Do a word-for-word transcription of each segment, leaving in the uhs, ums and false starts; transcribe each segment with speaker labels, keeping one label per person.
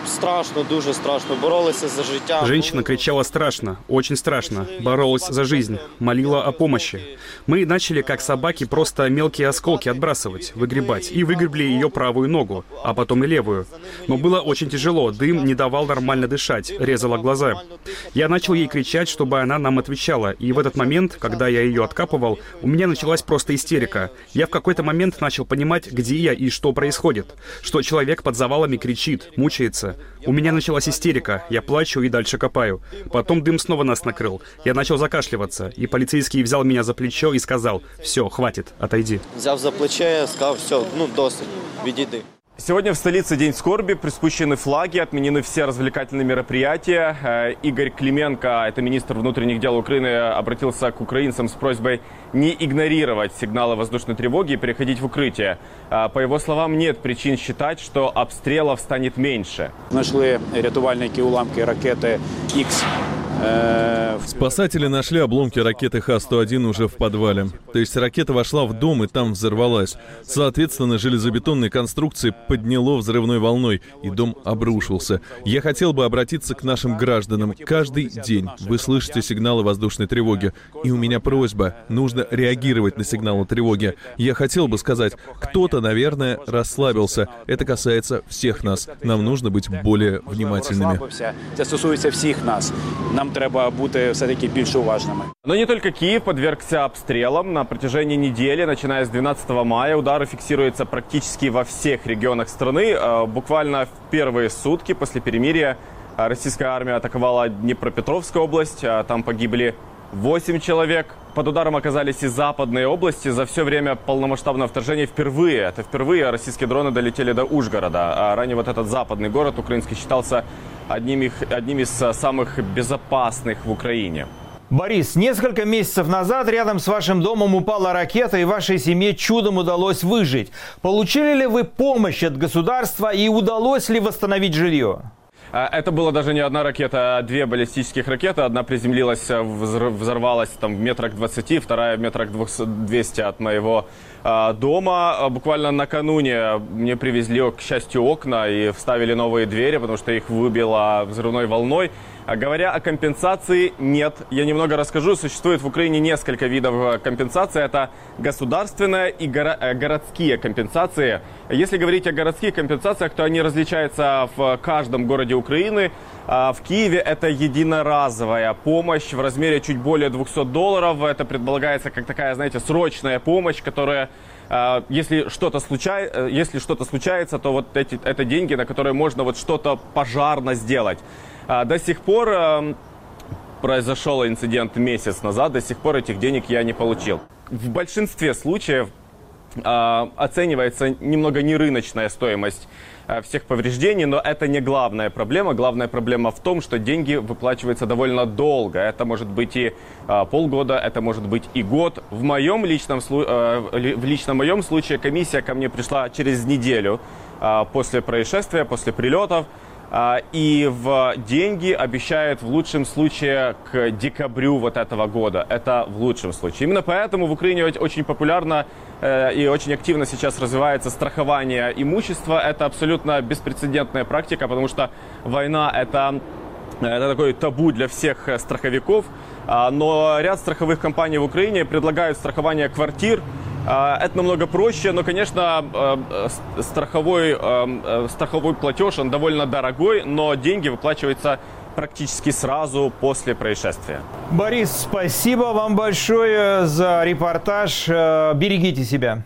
Speaker 1: страшно, дуже страшно. Боролись за життя.
Speaker 2: Женщина кричала страшно, очень страшно. Боролась за жизнь, молила о помощи. Мы начали, как собаки, просто мелкие осколки отбрасывать, выгребать. И выгребли ее правую ногу, а потом и левую. Но было очень тяжело, дым не давал нормально дышать, резала глаза. Я начал ей кричать, чтобы она нам отвечала. И в этот момент, когда я ее откапывал, у меня началась просто истерика. Я в какой-то момент начал понимать, где я и что происходит. Что человек под завалами кричит, мучается. У меня началась истерика. Я плачу и дальше копаю. Потом дым снова нас накрыл. Я начал закашливаться. И полицейский взял меня за плечо и сказал: «Все, хватит, отойди».
Speaker 1: Взяв за плече, сказал: «Все, ну досить, відійди».
Speaker 3: Сегодня в столице День скорби, приспущены флаги, отменены все развлекательные мероприятия. Игорь Клименко, это министр внутренних дел Украины, обратился к украинцам с просьбой не игнорировать сигналы воздушной тревоги и переходить в укрытие. По его словам, нет причин считать, что обстрелов станет меньше.
Speaker 4: Нашли рятувальники уламки ракеты Х.
Speaker 5: Спасатели нашли обломки ракеты Х сто один уже в подвале. То есть ракета вошла в дом и там взорвалась. Соответственно, железобетонные конструкции подняло взрывной волной, и дом обрушился. Я хотел бы обратиться к нашим гражданам. Каждый день вы слышите сигналы воздушной тревоги. И у меня просьба, нужно реагировать на сигналы тревоги. Я хотел бы сказать, кто-то, наверное, расслабился. Это касается всех нас. Нам нужно быть более внимательными.
Speaker 4: Это стосуется всех нас. Нам треба бути все-таки більш уважними.
Speaker 3: Но не только Киев подвергся обстрелам. На протяжении недели, начиная с двенадцатого мая, удары фиксируются практически во всех регионах страны. Буквально в первые сутки после перемирия российская армия атаковала Днепропетровскую область. Там погибли восемь человек. Под ударом оказались и западные области. За все время полномасштабного вторжения впервые, это впервые российские дроны долетели до Ужгорода. А ранее вот этот западный город украинский считался одним, их, одним из самых безопасных в Украине.
Speaker 6: Борис, несколько месяцев назад рядом с вашим домом упала ракета, и вашей семье чудом удалось выжить. Получили ли вы помощь от государства и удалось ли восстановить жилье?
Speaker 3: Это была даже не одна ракета, а две баллистических ракеты. Одна приземлилась, взорвалась там в метрах двадцати, вторая в метрах двухстах от моего э, дома. Буквально накануне мне привезли, к счастью, окна и вставили новые двери, потому что их выбило взрывной волной. Говоря о компенсации, нет. Я немного расскажу. Существует в Украине несколько видов компенсации. Это государственная и горо- городские компенсации. Если говорить о городских компенсациях, то они различаются в каждом городе Украины. В Киеве это единоразовая помощь в размере чуть более двухсот долларов. Это предполагается как такая, знаете, срочная помощь, которая... Если что-то случается, если что-то случается, то вот эти, это деньги, на которые можно вот что-то пожарно сделать. До сих пор произошел инцидент месяц назад, до сих пор этих денег я не получил. В большинстве случаев оценивается немного нерыночная стоимость всех повреждений, но это не главная проблема. Главная проблема в том, что деньги выплачиваются довольно долго. Это может быть и полгода, это может быть и год. В моем личном, в личном моем случае комиссия ко мне пришла через неделю после происшествия, после прилетов. И в деньги обещают в лучшем случае к декабрю вот этого года. Это в лучшем случае. Именно поэтому в Украине очень популярно э, и очень активно сейчас развивается страхование имущества. Это абсолютно беспрецедентная практика, потому что война это, это такой табу для всех страховиков. Но ряд страховых компаний в Украине предлагают страхование квартир. Это намного проще, но, конечно, страховой, страховой платеж, он довольно дорогой, но деньги выплачиваются практически сразу после происшествия.
Speaker 6: Борис, спасибо вам большое за репортаж. Берегите себя.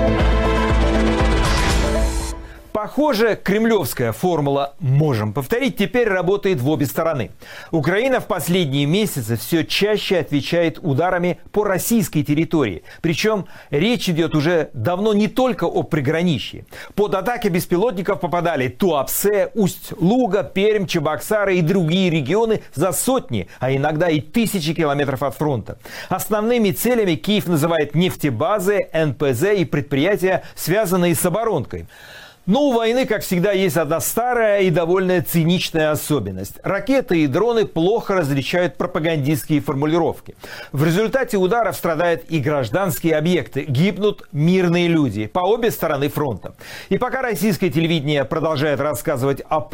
Speaker 6: Похоже, кремлевская формула «можем повторить» теперь работает в обе стороны. Украина в последние месяцы все чаще отвечает ударами по российской территории. Причем речь идет уже давно не только о приграничье. Под атаки беспилотников попадали Туапсе, Усть-Луга, Пермь, Чебоксары и другие регионы за сотни, а иногда и тысячи километров от фронта. Основными целями Киев называет нефтебазы, эн пэ зэ и предприятия, связанные с оборонкой. Но у войны, как всегда, есть одна старая и довольно циничная особенность. Ракеты и дроны плохо различают пропагандистские формулировки. В результате ударов страдают и гражданские объекты, гибнут мирные люди по обе стороны фронта. И пока российское телевидение продолжает рассказывать о